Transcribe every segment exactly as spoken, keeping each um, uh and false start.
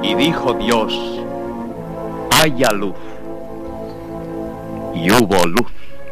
Y dijo Dios, haya luz. Y hubo luz.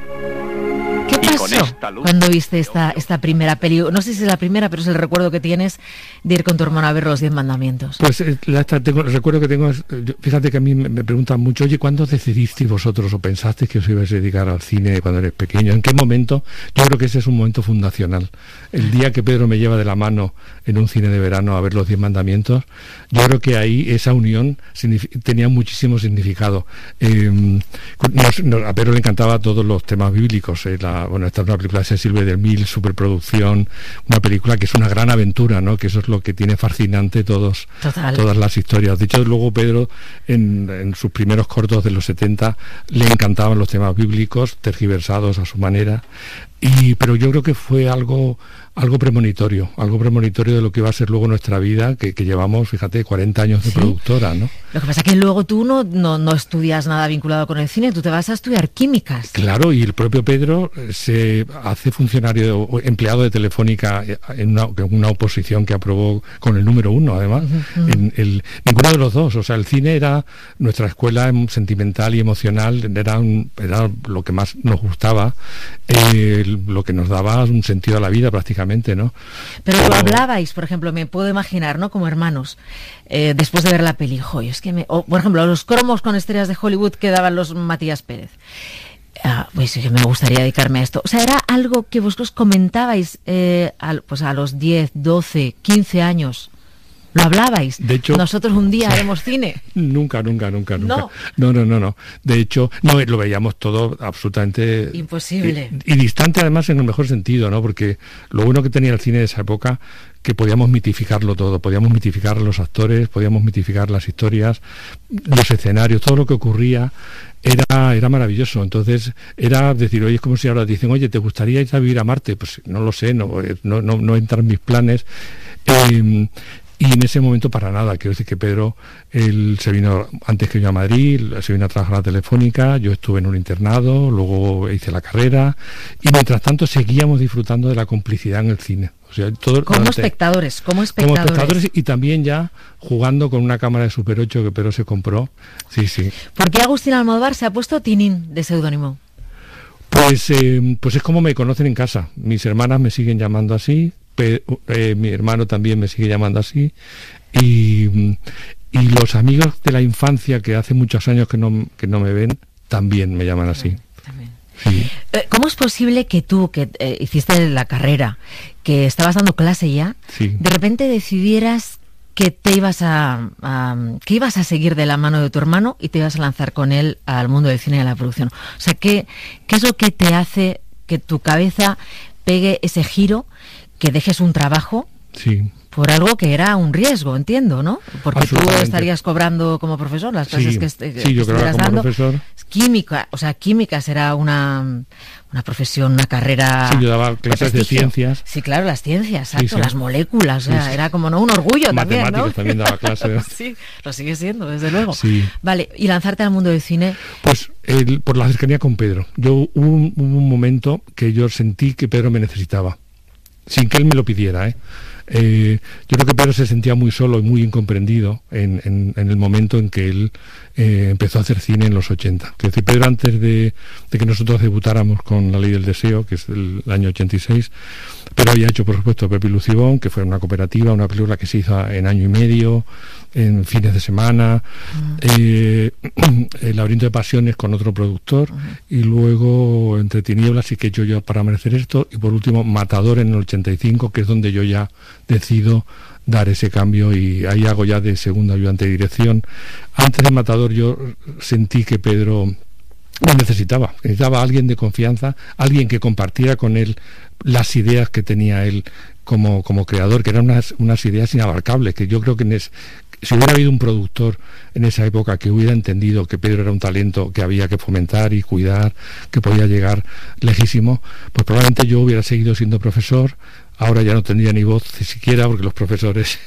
¿Qué pasó cuando viste esta, esta primera peli? No sé si es la primera, pero es el recuerdo que tienes de ir con tu hermano a ver los Diez Mandamientos. Pues la, tengo, el recuerdo que tengo es, fíjate que a mí me, me preguntan mucho, oye, ¿cuándo decidisteis vosotros o pensasteis que os ibais a dedicar al cine cuando eres pequeño? ¿En qué momento? Yo creo que ese es un momento fundacional. El día que Pedro me lleva de la mano en un cine de verano a ver los Diez Mandamientos, yo creo que ahí esa unión tenía muchísimo significado. Eh, nos, nos, a Pedro le encantaba todos los temas bíblicos. Eh, la, bueno, esta es una película de Cecil B. DeMille, superproducción, una película que es una gran aventura, ¿no? Que eso es lo que tiene fascinante todos, todas las historias. De hecho, luego Pedro, en, en sus primeros cortos de los setenta, le encantaban los temas bíblicos, tergiversados a su manera. Y, pero yo creo que fue algo algo premonitorio, algo premonitorio de lo que va a ser luego nuestra vida, que, que llevamos, fíjate, cuarenta años de ¿Sí? productora, ¿no? Lo que pasa es que luego tú no, no, no estudias nada vinculado con el cine, tú te vas a estudiar químicas. Claro, y el propio Pedro se hace funcionario o empleado de Telefónica en una, en una oposición que aprobó con el número uno, además. Uh-huh, uh-huh. En el, ninguno de los dos, o sea, el cine era nuestra escuela sentimental y emocional, era, un, era lo que más nos gustaba, eh, lo que nos daba un sentido a la vida prácticamente. ¿No? Pero lo hablabais, por ejemplo, me puedo imaginar, ¿no? Como hermanos, eh, después de ver la peli, joder, es que me... O, por ejemplo, los cromos con estrellas de Hollywood que daban los Matías Pérez. Ah, pues sí que me gustaría dedicarme a esto. O sea, era algo que vosotros comentabais eh, a, pues a los diez, doce, quince años. ¿Lo hablabais? De hecho, nosotros un día haremos cine. Nunca, nunca, nunca, nunca. No, no, no, no. no. De hecho, no lo veíamos todo absolutamente imposible. Y, y distante, además, en el mejor sentido, ¿no? Porque lo bueno que tenía el cine de esa época, que podíamos mitificarlo todo, podíamos mitificar a los actores, podíamos mitificar las historias, los escenarios, todo lo que ocurría era era maravilloso. Entonces era decir, oye, es como si ahora dicen, oye, ¿te gustaría ir a vivir a Marte? Pues no lo sé, no no no, no entra en mis planes. Eh, Y en ese momento para nada, quiero decir que Pedro, él se vino antes que yo a Madrid, se vino a trabajar a la Telefónica, yo estuve en un internado, luego hice la carrera, y mientras tanto seguíamos disfrutando de la complicidad en el cine. O sea, todo, como durante, espectadores, como espectadores. Como espectadores y también ya jugando con una cámara de Super ocho que Pedro se compró. Sí, sí. ¿Por qué Agustín Almodóvar se ha puesto Tinín de seudónimo? Pues, eh, pues es como me conocen en casa. Mis hermanas me siguen llamando así. Pe, eh, mi hermano también me sigue llamando así y, y los amigos de la infancia que hace muchos años que no, que no me ven también me llaman así. También. Sí. ¿Cómo es posible que tú, que eh, hiciste la carrera, que estabas dando clase ya, sí. de repente decidieras que te ibas a, a que ibas a seguir de la mano de tu hermano y te ibas a lanzar con él al mundo del cine y a la producción? O sea, ¿qué, qué es lo que te hace que tu cabeza pegue ese giro, que dejes un trabajo sí. por algo que era un riesgo, entiendo, ¿no? Porque tú estarías cobrando como profesor las clases sí, que, est- que sí, yo creo que como dando. Profesor. Química, o sea, química será una una profesión, una carrera. Sí, yo daba clases de, de ciencias. Sí, claro, las ciencias, exacto, sí, sí. las moléculas, o sea, sí, sí. era como no un orgullo también, ¿no? Matemáticas también daba clases. Sí, lo sigue siendo, desde luego. Sí. Vale, y lanzarte al mundo del cine. Pues el, por la cercanía con Pedro. Yo hubo un, hubo un momento que yo sentí que Pedro me necesitaba, sin que él me lo pidiera, ¿eh? Eh, yo creo que Pedro se sentía muy solo y muy incomprendido en, en, en el momento en que él eh, empezó a hacer cine en los ochenta. Es decir, Pedro, antes de, de que nosotros debutáramos con La Ley del Deseo, que es el, el año ochenta y seis, Pedro había hecho, por supuesto, Pepe y Lucibón, que fue una cooperativa, una película que se hizo en año y medio, en fines de semana, uh-huh. eh, El laberinto de pasiones con otro productor, uh-huh. y luego Entre tinieblas y que yo yo para merecer esto, y por último Matador en el ochenta y cinco, que es donde yo ya decido dar ese cambio y ahí hago ya de segundo ayudante de dirección. Antes de Matador yo sentí que Pedro me necesitaba, necesitaba a alguien de confianza, alguien que compartiera con él las ideas que tenía él como, como creador, que eran unas, unas ideas inabarcables, que yo creo que en es, si hubiera habido un productor en esa época que hubiera entendido que Pedro era un talento que había que fomentar y cuidar, que podía llegar lejísimo, pues probablemente yo hubiera seguido siendo profesor. Ahora ya no tendría ni voz siquiera porque los profesores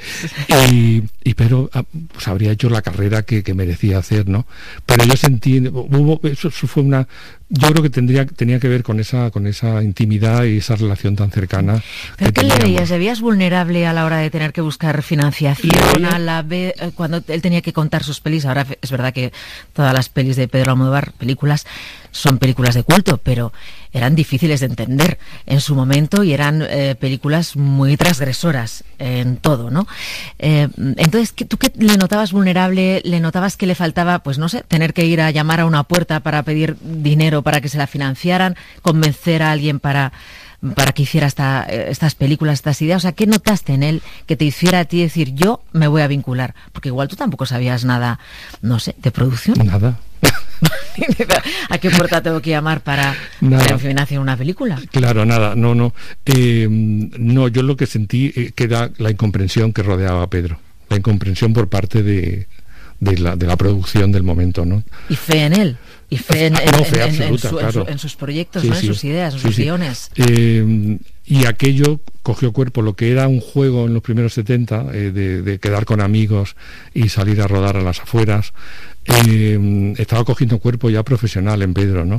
y, y pero pues habría hecho la carrera que, que merecía hacer, ¿no? Pero yo sentí, hubo, eso, eso fue una Yo creo que tendría tenía que ver con esa con esa intimidad y esa relación tan cercana. ¿Pero que qué le teníamos. veías? ¿Le veías vulnerable a la hora de tener que buscar financiación? veía... A la vez, cuando él tenía que contar sus pelis, ahora es verdad que todas las pelis de Pedro Almodóvar, películas, son películas de culto, pero eran difíciles de entender en su momento y eran eh, películas muy transgresoras en todo, ¿no? Eh, entonces, ¿tú qué le notabas vulnerable? ¿Le notabas que le faltaba, pues no sé, tener que ir a llamar a una puerta para pedir dinero para que se la financiaran, convencer a alguien para, para que hiciera esta, estas películas, estas ideas? O sea, ¿qué notaste en él que te hiciera a ti decir, yo me voy a vincular? Porque igual tú tampoco sabías nada, no sé, de producción. Nada. ¿A qué puerta tengo que llamar para, para financiar una película? Claro, nada, no, no. Eh, no, yo lo que sentí eh, que era la incomprensión que rodeaba a Pedro. La incomprensión por parte de, de, la, de la producción del momento, ¿no? Y fe en él. Y fe en, no, en, fe en, absoluta, en, su, claro. en, su, en sus proyectos, sí, ¿no? sí. En sus ideas, en sí, sus sí. guiones. Eh, y aquello cogió cuerpo, lo que era un juego en los primeros setenta, eh, de, de quedar con amigos y salir a rodar a las afueras, eh, estaba cogiendo cuerpo ya profesional en Pedro, ¿no?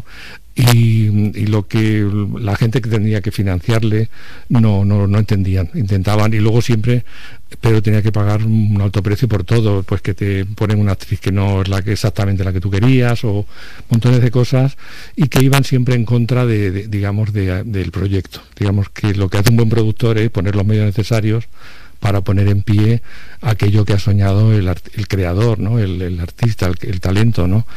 Y, y lo que la gente que tenía que financiarle no, no, no entendían, intentaban, y luego siempre Pedro tenía que pagar un alto precio por todo, pues que te ponen una actriz que no es la que exactamente la que tú querías, o montones de cosas, y que iban siempre en contra de, de digamos de, del proyecto. Digamos que lo que hace un buen productor es poner los medios necesarios para poner en pie aquello que ha soñado el, art, el creador, ¿no? el, el artista, el, el talento, ¿no?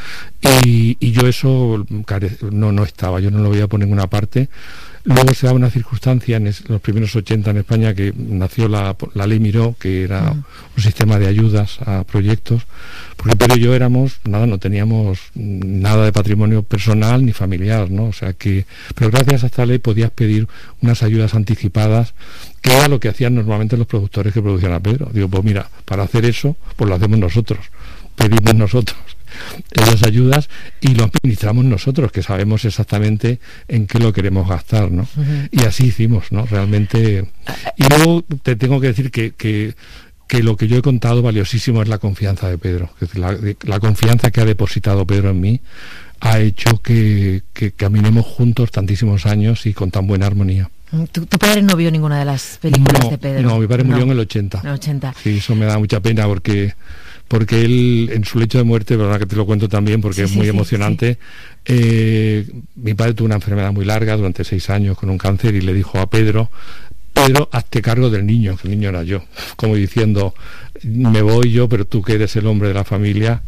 Y, y yo eso no, no estaba, yo no lo veía por ninguna parte. Luego se da una circunstancia en es, los primeros ochenta en España, que nació la, la ley Miró, que era mm. un sistema de ayudas a proyectos, porque Pedro y yo éramos, nada, no teníamos nada de patrimonio personal ni familiar, ¿no? O sea que, pero gracias a esta ley podías pedir unas ayudas anticipadas, que era lo que hacían normalmente los productores que producían a Pedro. Digo, pues mira, para hacer eso, pues lo hacemos nosotros, pedimos nosotros esas ayudas y lo administramos nosotros, que sabemos exactamente en qué lo queremos gastar, ¿no? Uh-huh. Y así hicimos, ¿no? Realmente. Y luego te tengo que decir que, que, que lo que yo he contado valiosísimo es la confianza de Pedro. Es decir, la, la confianza que ha depositado Pedro en mí ha hecho que, que caminemos juntos tantísimos años y con tan buena armonía. ¿Tu, tu padre no vio ninguna de las películas no, de Pedro? No, mi padre murió no. en el ochenta. En el ochenta. Sí, eso me da mucha pena porque porque él en su lecho de muerte, verdad que te lo cuento también porque sí, es muy sí, emocionante, sí. eh, mi padre tuvo una enfermedad muy larga durante seis años con un cáncer y le dijo a Pedro, Pedro, hazte cargo del niño, que el niño era yo, como diciendo, me voy yo, pero tú que eres el hombre de la familia.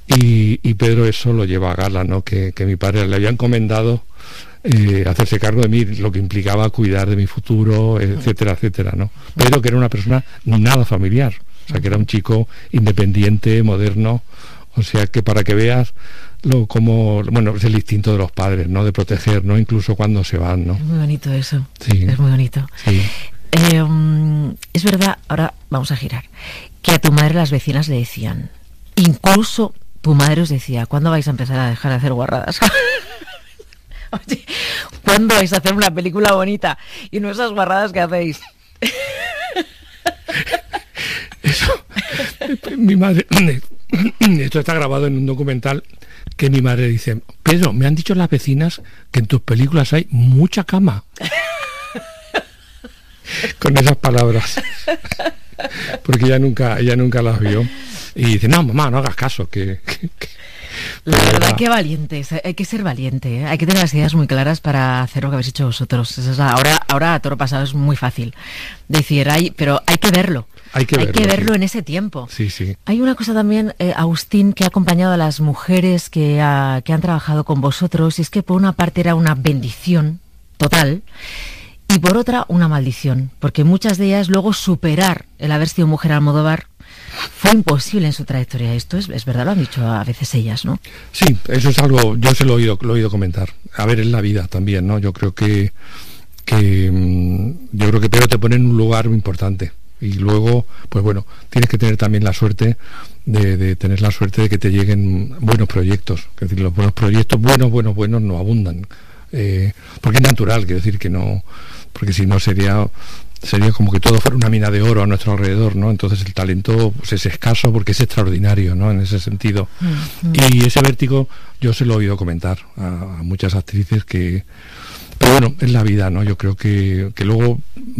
Y, y Pedro eso lo lleva a gala, ¿no? Que, que mi padre le había encomendado eh, hacerse cargo de mí, lo que implicaba cuidar de mi futuro, etcétera, etcétera, ¿no? Pedro, que era una persona nada familiar, o sea, que era un chico independiente, moderno, o sea, que para que veas lo como, bueno, es el instinto de los padres, ¿no? De proteger, ¿no? Incluso cuando se van, ¿no? Es muy bonito eso. Sí. Es muy bonito. Sí. Eh, um, es verdad, ahora vamos a girar, que a tu madre las vecinas le decían, incluso tu madre os decía, ¿cuándo vais a empezar a dejar de hacer guarradas? Oye, ¿cuándo vais a hacer una película bonita? Y no esas guarradas que hacéis. Eso, mi madre, esto está grabado en un documental que mi madre dice, Pedro, me han dicho las vecinas que en tus películas hay mucha cama. Con esas palabras. Porque ella nunca, ella nunca las vio. Y dice, no, mamá, no hagas caso, que... que, que... La verdad, verdad, que valiente, hay que ser valiente, ¿eh? Hay que tener las ideas muy claras para hacer lo que habéis hecho vosotros. Eso es, ahora, ahora a toro pasado es muy fácil decir, hay, pero hay que verlo. Hay que hay verlo, que verlo sí. en ese tiempo. Sí, sí. Hay una cosa también, eh, Agustín, que ha acompañado a las mujeres que, ha, que han trabajado con vosotros, y es que por una parte era una bendición total, y por otra una maldición, porque muchas de ellas luego superar el haber sido mujer Almodóvar fue imposible en su trayectoria. Esto es, es verdad, lo han dicho a veces ellas, ¿no? Sí, eso es algo, yo se lo he oído, lo he oído comentar. A ver, en la vida también, ¿no? Yo creo que, que yo creo que Pedro te pone en un lugar muy importante. Y luego, pues bueno, tienes que tener también la suerte de, de tener la suerte de que te lleguen buenos proyectos. Es decir, los buenos proyectos, buenos, buenos, buenos, no abundan. eh, porque es natural, quiero decir que no, porque si no sería sería como que todo fuera una mina de oro a nuestro alrededor, ¿no? Entonces el talento pues, es escaso porque es extraordinario, ¿no? En ese sentido. Mm-hmm. Y ese vértigo yo se lo he oído comentar a, a muchas actrices que... Pero bueno, es la vida, ¿no? Yo creo que, que luego...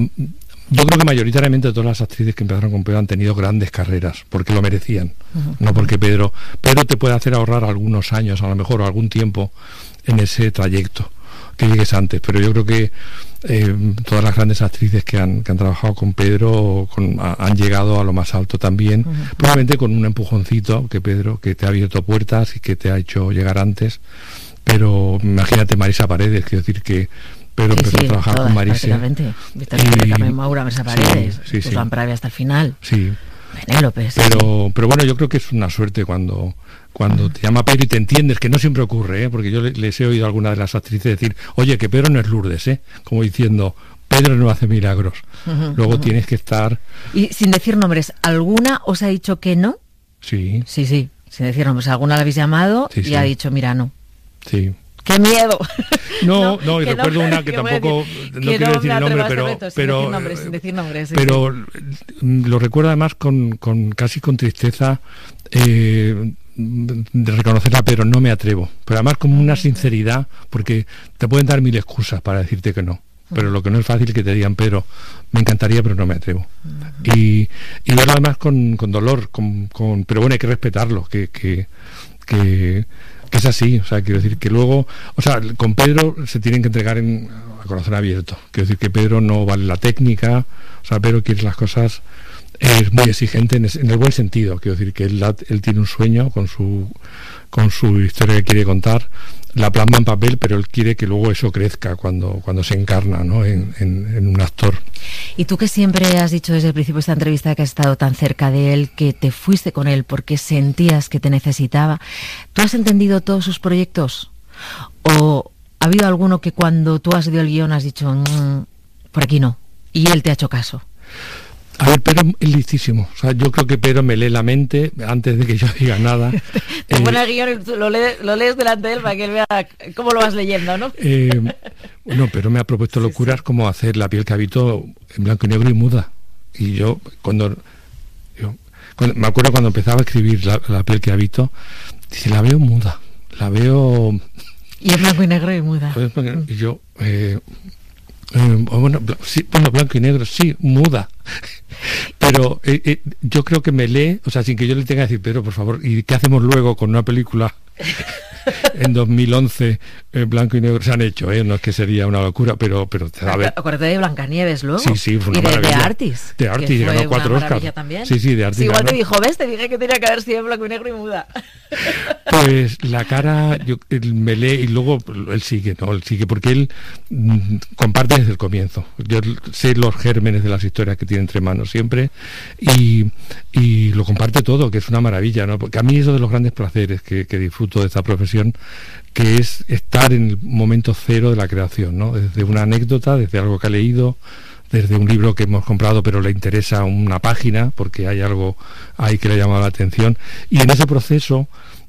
Yo creo que mayoritariamente todas las actrices que empezaron con Pedro han tenido grandes carreras, porque lo merecían, uh-huh. no porque Pedro... Pedro te puede hacer ahorrar algunos años, a lo mejor, o algún tiempo en ese trayecto, que llegues antes, pero yo creo que eh, todas las grandes actrices que han, que han trabajado con Pedro con, a, han llegado a lo más alto también, uh-huh. probablemente con un empujoncito que Pedro, que te ha abierto puertas y que te ha hecho llegar antes, pero imagínate Marisa Paredes, quiero decir que Pedro sí, empezó sí, a trabajar todas, con Marisa. Y también Maura Marisa Paredes, sí, sí, sí. Pravia hasta el final. Sí. Penélope, sí. Pero, pero bueno, yo creo que es una suerte cuando... Cuando uh-huh. te llama Pedro y te entiendes, que no siempre ocurre, ¿eh? Porque yo le, les he oído a algunas de las actrices decir, oye, que Pedro no es Lourdes, ¿eh? Como diciendo, Pedro no hace milagros. Uh-huh, Luego uh-huh. tienes que estar... Y sin decir nombres, ¿alguna os ha dicho que no? Sí. Sí, sí, sin decir nombres. ¿Alguna la habéis llamado sí, y sí. ha dicho, mira, no? Sí. ¡Qué miedo! No, no, no y recuerdo no, una que tampoco, no quiero no decir el nombre, pero... Reto, pero sin decir nombres, sin decir nombres, sí, pero sí. Lo recuerdo además con, con casi con tristeza... Eh, de reconocerla, pero no me atrevo, pero además con una sinceridad, porque te pueden dar mil excusas para decirte que no, pero lo que no es fácil es que te digan, Pedro, me encantaría pero no me atrevo, uh-huh. y, y verlo además con, con dolor, con, con, pero bueno, hay que respetarlo, que, que, que, que es así, o sea, quiero decir que luego, o sea, con Pedro se tienen que entregar en, a corazón abierto, quiero decir que Pedro no vale la técnica, o sea, Pedro quiere las cosas... Es muy exigente en, en el buen sentido, quiero decir que él, él tiene un sueño con su con su historia que quiere contar, la plasma en papel, pero él quiere que luego eso crezca cuando, cuando se encarna, ¿no? en, en, en un actor. Y tú que siempre has dicho desde el principio de esta entrevista que has estado tan cerca de él, que te fuiste con él porque sentías que te necesitaba, ¿tú has entendido todos sus proyectos? ¿O ha habido alguno que cuando tú has leído el guión has dicho, mmm, por aquí no, y él te ha hecho caso? A ver, Pedro es listísimo. O sea, yo creo que Pedro me lee la mente antes de que yo diga nada. Te eh, pone el guión y lo lees, lo lees delante de él para que él vea cómo lo vas leyendo, ¿no? Eh, bueno, pero me ha propuesto locuras sí, sí. como hacer La piel que habito en blanco y negro y muda. Y yo, cuando... Yo, cuando me acuerdo cuando empezaba a escribir La, la piel que habito, dice, la veo muda. La veo... Y en blanco y negro y muda. Y yo... Eh, Eh, bueno, sí, bueno, blanco y negro, sí, muda. Pero eh, eh, yo creo que me lee, o sea, sin que yo le tenga que decir, Pedro, por favor, ¿y qué hacemos luego con una película en dos mil once en blanco y negro? Se han hecho, ¿eh? No es que sería una locura, pero... pero a ver. Acuérdate de Blancanieves luego. Sí, sí, fue una y de, maravilla. de Artis. De Artis, ganó cuatro Oscars. Sí, sí, de Artis. Sí, igual ganó. te dijo, ves, te dije que tenía que haber sido en blanco y negro y muda. Pues la cara, yo, él me lee y luego él sigue, ¿no? Él sigue porque él mm, comparte desde el comienzo. Yo sé los gérmenes de las historias que tiene entre manos siempre y, y lo comparte todo, que es una maravilla, ¿no? Porque a mí es uno de los grandes placeres que, que disfruto de esta profesión, que es estar en el momento cero de la creación, ¿no? Desde una anécdota, desde algo que ha leído, desde un libro que hemos comprado pero le interesa una página porque hay algo ahí que le ha llamado la atención, y en ese proceso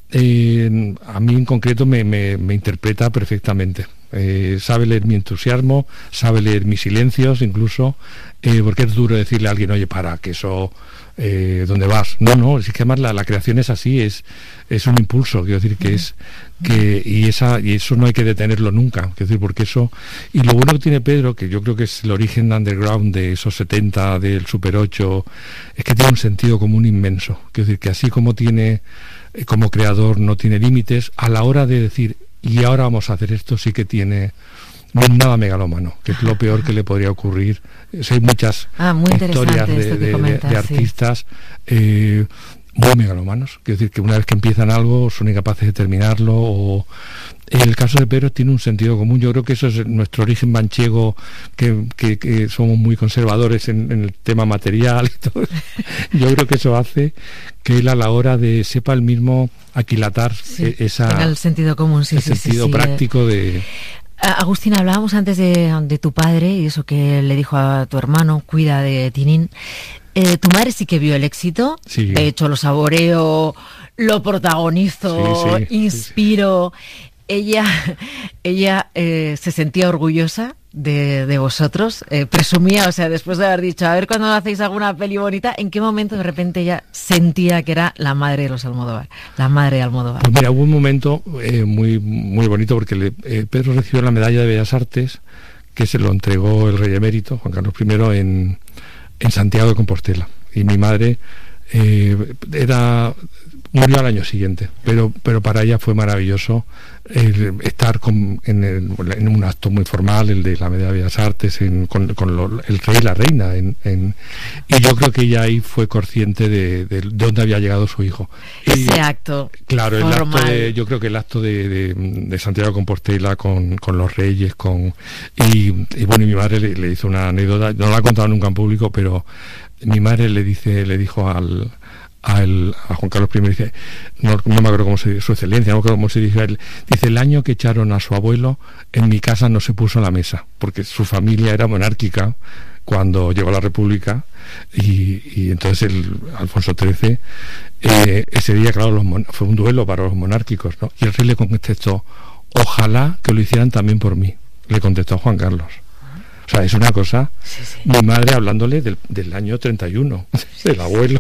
eh, a mí en concreto me, me, me interpreta perfectamente. Eh, sabe leer mi entusiasmo, sabe leer mis silencios incluso, eh, porque es duro decirle a alguien, oye, para, que eso... Eh, ¿dónde vas? No, no, es que además la, la creación es así, es es un impulso, quiero decir que es que y esa y eso no hay que detenerlo nunca, quiero decir, porque eso, y lo bueno que tiene Pedro, que yo creo que es el origen underground de esos setenta, del Super ocho, es que tiene un sentido común inmenso, quiero decir que así como tiene, eh, como creador no tiene límites, a la hora de decir, y ahora vamos a hacer esto, sí que tiene... No es nada megalómano, que es lo peor que le podría ocurrir. Hay muchas ah, historias de, de, comentas, de, de artistas sí. eh, muy megalomanos. Quiero decir que una vez que empiezan algo son incapaces de terminarlo. O en el caso de Pedro tiene un sentido común. Yo creo que eso es nuestro origen manchego, que, que, que somos muy conservadores en, en el tema material y todo eso. Yo creo que eso hace que él a la hora de sepa el mismo aquilatar sí, esa el sentido común, sí, el sí, sentido sí, práctico sí. de... Agustina, hablábamos antes de, de tu padre y eso que le dijo a tu hermano, cuida de Tintín. Eh, tu madre sí que vio el éxito, sí. De hecho lo saboreo, lo protagonizo, sí, sí, inspiro. ella, ella eh, se sentía orgullosa de, de vosotros, eh, presumía, o sea, después de haber dicho, a ver cuando hacéis alguna peli bonita, ¿en qué momento de repente ella sentía que era la madre de los Almodóvar, la madre de Almodóvar? Pues mira, hubo un momento eh, muy, muy bonito porque le, eh, Pedro recibió la medalla de Bellas Artes que se lo entregó el rey emérito, Juan Carlos primero, en, en Santiago de Compostela. Y mi madre eh, era... murió al año siguiente, pero pero para ella fue maravilloso eh, estar con, en, el, en un acto muy formal, el de la Medalla de Bellas Artes, en, con, con lo, el rey y la reina, en, en, y yo creo que ella ahí fue consciente de, de, de dónde había llegado su hijo. Y, ese acto claro, el formal. acto de, yo creo que el acto de, de, de Santiago de Compostela con, con los reyes, con y, y bueno, y mi madre le, le hizo una anécdota, no la ha contado nunca en público, pero mi madre le dice, le dijo al A, el, a Juan Carlos primero, dice, no, no me acuerdo cómo se dice, su excelencia, no me acuerdo cómo se dice, él, dice, el año que echaron a su abuelo, en mi casa no se puso la mesa, porque su familia era monárquica cuando llegó la República, y, y entonces el Alfonso trece, eh, ese día, claro, los mon- fue un duelo para los monárquicos, ¿no? Y el rey le contestó, ojalá que lo hicieran también por mí, le contestó Juan Carlos. O sea, es una cosa, Sí, sí. mi madre hablándole del, del año treinta y uno, del abuelo.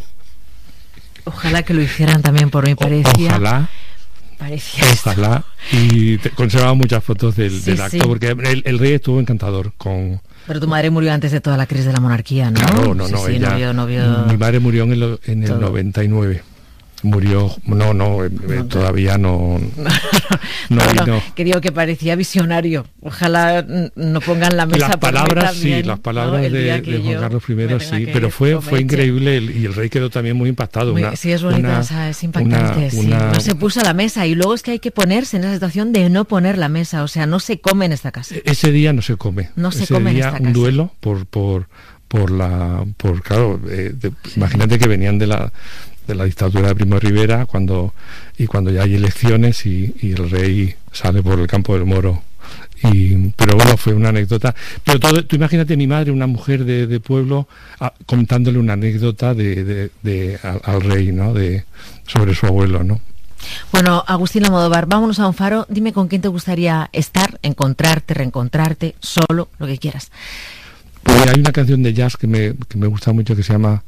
Ojalá que lo hicieran también por mí, parecía. Ojalá, parecía ojalá. Y te- conservaba muchas fotos del, Sí, del sí. acto, porque el, el rey estuvo encantador con... Pero tu madre murió antes de toda la crisis de la monarquía, ¿no? Claro, no, Sí, no, sí, ella... no vio, no vio... Mi madre murió en el, en el todo. noventa y nueve. Murió... No, no, eh, No, todavía no... No, No, no, no. que digo que parecía visionario. Ojalá mm, no pongan la mesa Las por mí palabras, también, sí, las ¿no? palabras El día de, que de Juan yo Carlos me primero, tenga sí, que pero fue, fue comer, increíble el- y el rey quedó también muy impactado. Muy- una, sí, es bonita, una- esa, es impactante. una- sí. una- No se puso a la mesa y luego es que hay que ponerse en esa situación de no poner la mesa, o sea, no se come en esta casa. Ese día no se come. No se Ese come en día esta un casa. duelo por por por la por claro, eh, de- imagínate que venían de la de la dictadura de Primo de Rivera cuando y cuando ya hay elecciones y, y el rey sale por el campo del Moro. Y, pero bueno, fue una anécdota. Pero todo, tú imagínate mi madre, una mujer de, de pueblo, a, contándole una anécdota de, de, de al, al rey, ¿no? De sobre su abuelo, ¿no? Bueno, Agustín Almodóvar, vámonos a un faro. Dime con quién te gustaría estar, encontrarte, reencontrarte, solo, lo que quieras. Pues mira, hay una canción de jazz que me, que me gusta mucho que se llama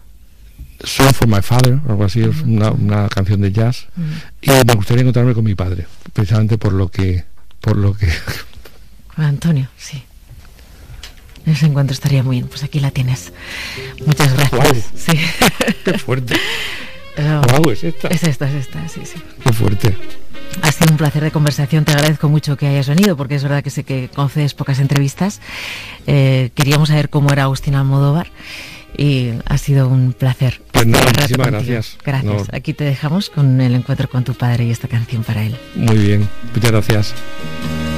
Song for My Father, algo así, es una, una canción de jazz, y me gustaría encontrarme con mi padre, precisamente por lo que, por lo que Con Antonio, sí. Ese encuentro estaría muy bien. Pues aquí la tienes. Muchas gracias. Guau. Sí. qué fuerte, Pero guau, es esta, es esta, es esta, sí, sí. qué fuerte. Ha sido un placer de conversación, te agradezco mucho que hayas venido, porque es verdad que sé que concedes pocas entrevistas. Eh, queríamos saber cómo era Agustín Almodóvar y ha sido un placer. Pues nada, estar un rato muchísimas contigo. gracias. Gracias. No. Aquí te dejamos con el encuentro con tu padre y esta canción para él. Muy bien, muchas gracias.